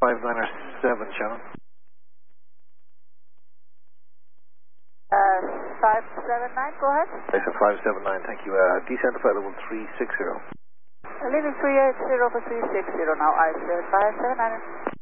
59er 7, Shannon. 579, go ahead. Station 579, thank you. Descent flight level 360. Leaving 380 for 360 now, I said 579.